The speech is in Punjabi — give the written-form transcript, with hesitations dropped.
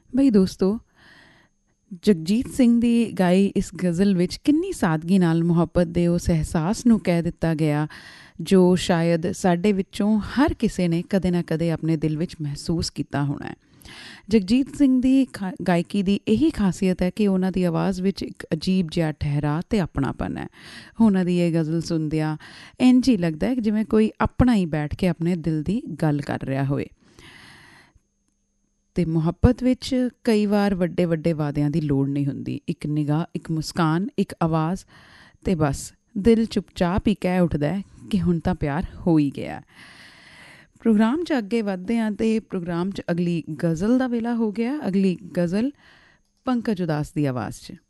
ਬਈ ਦੋਸਤੋ, ਜਗਜੀਤ ਸਿੰਘ ਦੀ ਗਾਈ ਇਸ ਗਜ਼ਲ ਵਿੱਚ ਕਿੰਨੀ ਸਾਦਗੀ ਨਾਲ ਮੁਹੱਬਤ ਦੇ ਉਸ ਅਹਿਸਾਸ ਨੂੰ ਕਹਿ ਦਿੱਤਾ ਗਿਆ ਜੋ ਸ਼ਾਇਦ ਸਾਡੇ ਵਿੱਚੋਂ ਹਰ ਕਿਸੇ ਨੇ ਕਦੇ ਨਾ ਕਦੇ ਆਪਣੇ ਦਿਲ ਵਿੱਚ ਮਹਿਸੂਸ ਕੀਤਾ ਹੋਣਾ ਹੈ। ਜਗਜੀਤ ਸਿੰਘ ਦੀ ਗਾਇਕੀ ਦੀ ਇਹੀ ਖਾਸੀਅਤ ਹੈ ਕਿ ਉਹਨਾਂ ਦੀ ਆਵਾਜ਼ ਵਿੱਚ ਇੱਕ ਅਜੀਬ ਜਿਹਾ ਠਹਿਰਾ ਅਤੇ ਆਪਣਾਪਨ ਹੈ। ਉਹਨਾਂ ਦੀ ਇਹ ਗਜ਼ਲ ਸੁਣਦਿਆਂ ਇੰਝ ਹੀ ਲੱਗਦਾ ਹੈ ਜਿਵੇਂ ਕੋਈ ਆਪਣਾ ਹੀ ਬੈਠ ਕੇ ਆਪਣੇ ਦਿਲ ਦੀ ਗੱਲ ਕਰ ਰਿਹਾ ਹੋਵੇ। ਅਤੇ ਮੁਹੱਬਤ ਵਿੱਚ ਕਈ ਵਾਰ ਵੱਡੇ ਵੱਡੇ ਵਾਅਦਿਆਂ ਦੀ ਲੋੜ ਨਹੀਂ ਹੁੰਦੀ। ਇੱਕ ਨਿਗਾਹ, ਇੱਕ ਮੁਸਕਾਨ, ਇੱਕ ਆਵਾਜ਼ ਅਤੇ ਬਸ ਦਿਲ ਚੁੱਪਚਾਪ ਹੀ ਕਹਿ ਉੱਠਦਾ ਕਿ ਹੁਣ ਤਾਂ ਪਿਆਰ ਹੋ ਹੀ ਗਿਆ। ਪ੍ਰੋਗਰਾਮ 'ਚ ਅੱਗੇ ਵੱਧਦੇ ਹਾਂ ਅਤੇ ਪ੍ਰੋਗਰਾਮ 'ਚ ਅਗਲੀ ਗਜ਼ਲ ਦਾ ਵੇਲਾ ਹੋ ਗਿਆ। ਅਗਲੀ ਗਜ਼ਲ ਪੰਕਜ ਉਦਾਸ ਦੀ ਆਵਾਜ਼ 'ਚ।